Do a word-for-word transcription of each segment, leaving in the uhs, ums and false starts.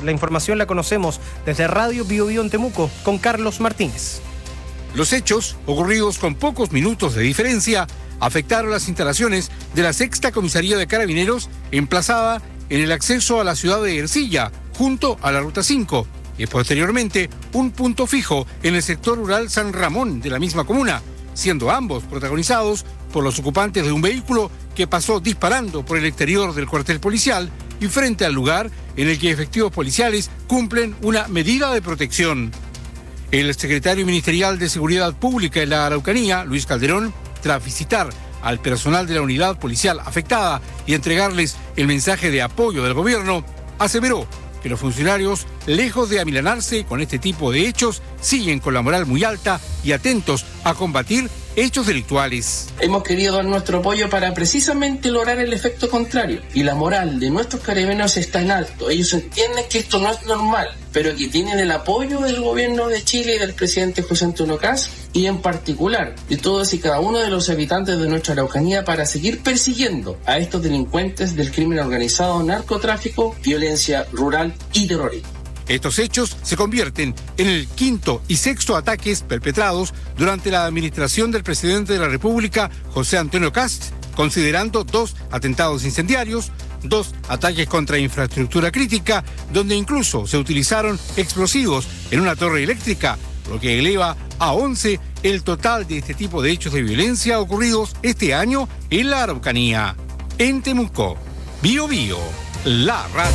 La información la conocemos desde Radio Bio Bio en Temuco con Carlos Martínez. Los hechos, ocurridos con pocos minutos de diferencia, afectaron las instalaciones de la Sexta Comisaría de Carabineros, emplazada en el acceso a la ciudad de Ercilla, junto a la Ruta cinco, y posteriormente un punto fijo en el sector rural San Ramón de la misma comuna, siendo ambos protagonizados por los ocupantes de un vehículo que pasó disparando por el exterior del cuartel policial y frente al lugar en el que efectivos policiales cumplen una medida de protección. El secretario ministerial de Seguridad Pública en la Araucanía, Luis Calderón, tras visitar al personal de la unidad policial afectada y entregarles el mensaje de apoyo del gobierno, aseveró que los funcionarios, lejos de amilanarse con este tipo de hechos, siguen con la moral muy alta y atentos a combatir hechos delictuales. Hemos querido dar nuestro apoyo para precisamente lograr el efecto contrario. Y la moral de nuestros carabineros está en alto. Ellos entienden que esto no es normal, pero que tienen el apoyo del gobierno de Chile y del presidente José Antonio Kast, y en particular de todos y cada uno de los habitantes de nuestra Araucanía, para seguir persiguiendo a estos delincuentes del crimen organizado, narcotráfico, violencia rural y terrorismo. Estos hechos se convierten en el quinto y sexto ataques perpetrados durante la administración del presidente de la República, José Antonio Kast, considerando dos atentados incendiarios, dos ataques contra infraestructura crítica, donde incluso se utilizaron explosivos en una torre eléctrica, lo que eleva a once el total de este tipo de hechos de violencia ocurridos este año en la Araucanía. En Temuco, Bio Bio, la radio.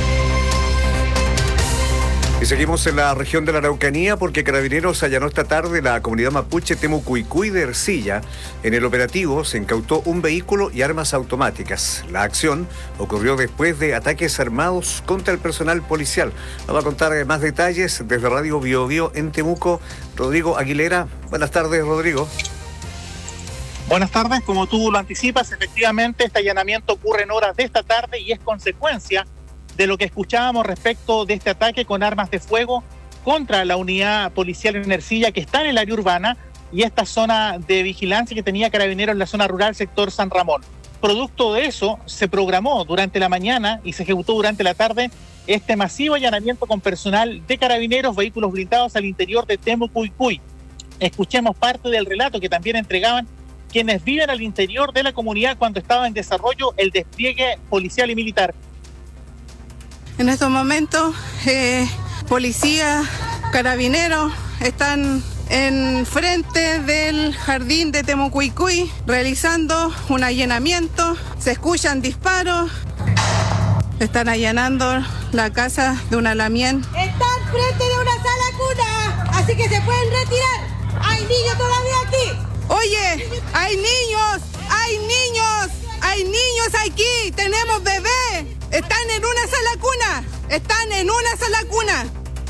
Y seguimos en la región de la Araucanía porque Carabineros allanó esta tarde la comunidad mapuche Temucuicuy de Ercilla. En el operativo se incautó un vehículo y armas automáticas. La acción ocurrió después de ataques armados contra el personal policial. Vamos a contar más detalles desde Radio Bio Bio en Temuco. Rodrigo Aguilera. Buenas tardes, Rodrigo. Buenas tardes. Como tú lo anticipas, efectivamente este allanamiento ocurre en horas de esta tarde y es consecuencia de lo que escuchábamos respecto de este ataque con armas de fuego contra la unidad policial en Ercilla, que está en el área urbana, y esta zona de vigilancia que tenía Carabineros en la zona rural, sector San Ramón. Producto de eso, se programó durante la mañana y se ejecutó durante la tarde este masivo allanamiento con personal de Carabineros, vehículos blindados al interior de Temucuicuy. Escuchemos parte del relato que también entregaban quienes viven al interior de la comunidad cuando estaba en desarrollo el despliegue policial y militar. En estos momentos, eh, policía, carabineros están en frente del jardín de Temucuicuy realizando un allanamiento. Se escuchan disparos. Están allanando la casa de una lamien. Están frente de una sala cuna, así que se pueden retirar. Hay niños todavía aquí. Oye, hay niños, hay niños, hay niños aquí. Tenemos bebés. Están en una sala cuna, están en una sala cuna.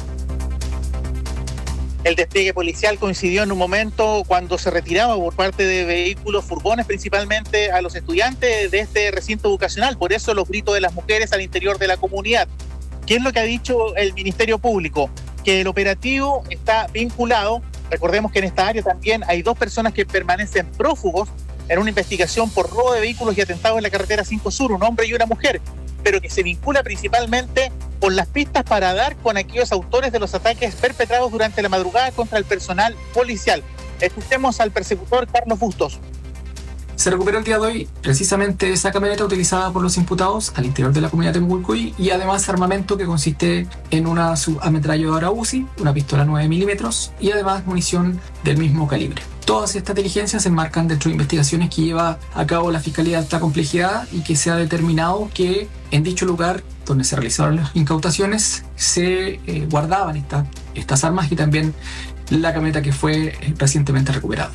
El despliegue policial coincidió en un momento cuando se retiraba por parte de vehículos, furgones principalmente, a los estudiantes de este recinto educacional. Por eso los gritos de las mujeres al interior de la comunidad. ¿Qué es lo que ha dicho el Ministerio Público? Que el operativo está vinculado. Recordemos que en esta área también hay dos personas que permanecen prófugos en una investigación por robo de vehículos y atentados en la carretera cinco Sur, un hombre y una mujer, pero que se vincula principalmente con las pistas para dar con aquellos autores de los ataques perpetrados durante la madrugada contra el personal policial. Escuchemos al persecutor Carlos Bustos. Se recuperó el día de hoy precisamente esa camioneta utilizada por los imputados al interior de la comunidad de Temucuicuy y además armamento que consiste en una subametralladora U C I, una pistola nueve milímetros y además munición del mismo calibre. Todas estas diligencias se enmarcan dentro de investigaciones que lleva a cabo la Fiscalía de Alta Complejidad y que se ha determinado que en dicho lugar donde se realizaron las incautaciones se eh, guardaban esta, estas armas y también la camioneta que fue eh, recientemente recuperada.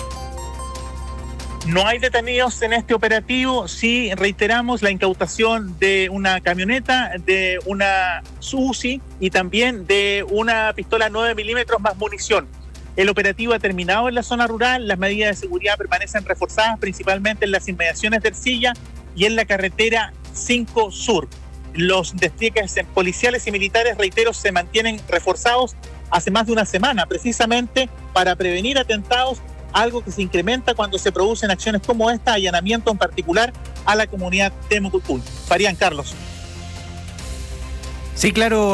No hay detenidos en este operativo, sí reiteramos la incautación de una camioneta, de una U C I y también de una pistola nueve milímetros más munición. El operativo ha terminado en la zona rural, las medidas de seguridad permanecen reforzadas principalmente en las inmediaciones de Ercilla y en la carretera cinco Sur. Los despliegues policiales y militares, reitero, se mantienen reforzados hace más de una semana, precisamente para prevenir atentados, algo que se incrementa cuando se producen acciones como esta, allanamiento en particular a la comunidad de Temucuicuy. Farían, Carlos. Sí, claro.